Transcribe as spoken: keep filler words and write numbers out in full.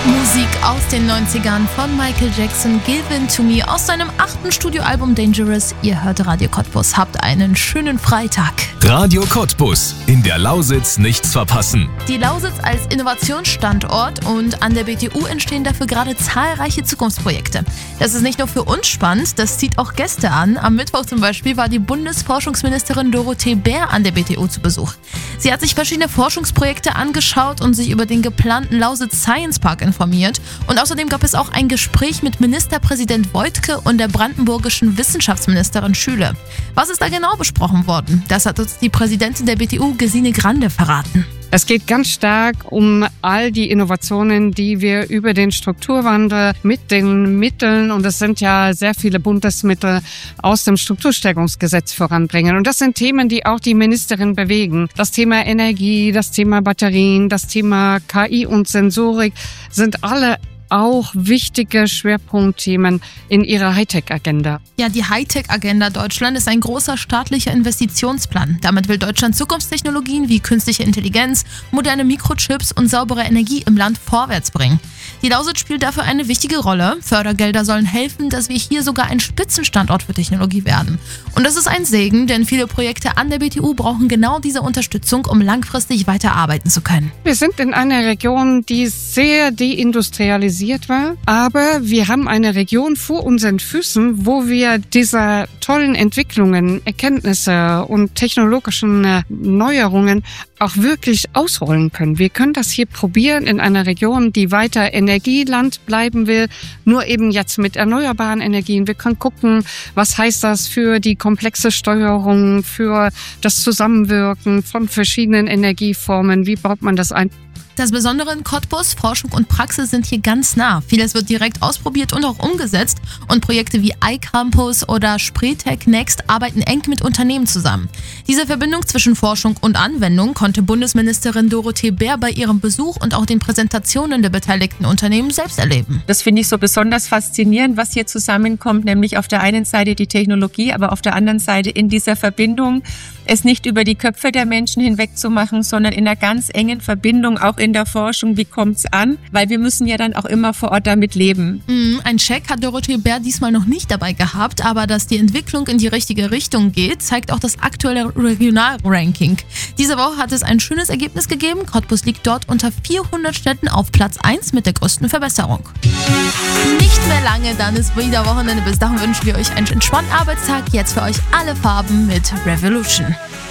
Musik aus den neunzigern von Michael Jackson, Give In To Me aus seinem achten Studioalbum Dangerous. Ihr hört Radio Cottbus. Habt einen schönen Freitag. Radio Cottbus. In der Lausitz nichts verpassen. Die Lausitz als Innovationsstandort und an der B T U entstehen dafür gerade zahlreiche Zukunftsprojekte. Das ist nicht nur für uns spannend, das zieht auch Gäste an. Am Mittwoch zum Beispiel war die Bundesforschungsministerin Dorothee Bär an der B T U zu Besuch. Sie hat sich verschiedene Forschungsprojekte angeschaut und sich über den geplanten Lausitz Science Park informiert. Und außerdem gab es auch ein Gespräch mit Ministerpräsident Woidke und der brandenburgischen Wissenschaftsministerin Schüle. Was ist da genau besprochen worden? Das hat uns die Präsidentin der B T U, Gesine Grande, verraten. Es geht ganz stark um all die Innovationen, die wir über den Strukturwandel mit den Mitteln, und es sind ja sehr viele Bundesmittel, aus dem Strukturstärkungsgesetz voranbringen. Und das sind Themen, die auch die Ministerin bewegen. Das Thema Energie, das Thema Batterien, das Thema K I und Sensorik sind alle auch wichtige Schwerpunktthemen in ihrer Hightech-Agenda. Ja, die Hightech-Agenda Deutschland ist ein großer staatlicher Investitionsplan. Damit will Deutschland Zukunftstechnologien wie künstliche Intelligenz, moderne Mikrochips und saubere Energie im Land vorwärts bringen. Die Lausitz spielt dafür eine wichtige Rolle. Fördergelder sollen helfen, dass wir hier sogar ein Spitzenstandort für Technologie werden. Und das ist ein Segen, denn viele Projekte an der B T U brauchen genau diese Unterstützung, um langfristig weiterarbeiten zu können. Wir sind in einer Region, die sehr deindustrialisiert war, aber wir haben eine Region vor unseren Füßen, wo wir diese tollen Entwicklungen, Erkenntnisse und technologischen Neuerungen auch wirklich ausrollen können. Wir können das hier probieren in einer Region, die weiter Energieland bleiben will, nur eben jetzt mit erneuerbaren Energien. Wir können gucken, was heißt das für die komplexe Steuerung, für das Zusammenwirken von verschiedenen Energieformen, wie baut man das ein? Das Besondere in Cottbus, Forschung und Praxis sind hier ganz nah. Vieles wird direkt ausprobiert und auch umgesetzt. Und Projekte wie iCampus oder Spreetech Next arbeiten eng mit Unternehmen zusammen. Diese Verbindung zwischen Forschung und Anwendung konnte Bundesministerin Dorothee Bär bei ihrem Besuch und auch den Präsentationen der beteiligten Unternehmen selbst erleben. Das finde ich so besonders faszinierend, was hier zusammenkommt, nämlich auf der einen Seite die Technologie, aber auf der anderen Seite in dieser Verbindung es nicht über die Köpfe der Menschen hinweg zu machen, sondern in einer ganz engen Verbindung auch in der Forschung, wie kommt's an? Weil wir müssen ja dann auch immer vor Ort damit leben. Mm, ein Check hat Dorothee Bär diesmal noch nicht dabei gehabt, aber dass die Entwicklung in die richtige Richtung geht, zeigt auch das aktuelle Regionalranking. Diese Woche hat es ein schönes Ergebnis gegeben. Cottbus liegt dort unter vierhundert Städten auf Platz eins mit der größten Verbesserung. Nicht mehr lange, dann ist wieder Wochenende. Bis dahin wünschen wir euch einen entspannten Arbeitstag. Jetzt für euch alle Farben mit Revolution.